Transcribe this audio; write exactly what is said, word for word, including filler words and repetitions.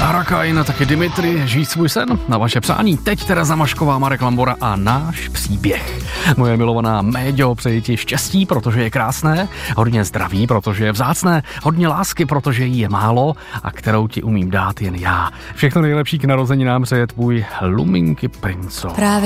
Arakajn, taky Dimitri, žít svůj sen na vaše přání. Teď Tereza Mašková, Marek Lambora a náš příběh. Moje milovaná Méďo, přeji ti štěstí, protože je krásné, hodně zdraví, protože je vzácné, hodně lásky, protože jí je málo a kterou ti umím dát jen já. Všechno nejlepší k narozeninám přeje tvůj Luminky Princo. Právě